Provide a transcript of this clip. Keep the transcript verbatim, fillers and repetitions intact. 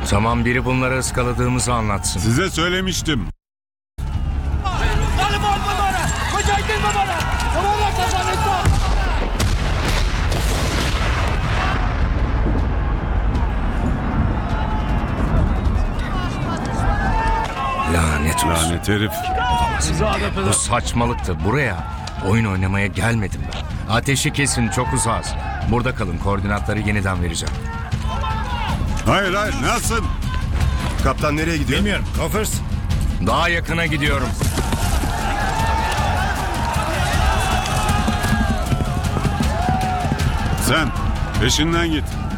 Zaman biri bunları ıskaladığımızı anlatsın. Size söylemiştim. Lanet olsun. Lanet herif. Bu saçmalıktı. Buraya oyun oynamaya gelmedim ben. Ateşi kesin, çok uzağız. Burada kalın, koordinatları yeniden vereceğim. Hayır hayır, nasıl? Kaptan nereye gidiyor? Bilmiyorum. Gophers. Daha yakına gidiyorum. Sen peşinden git.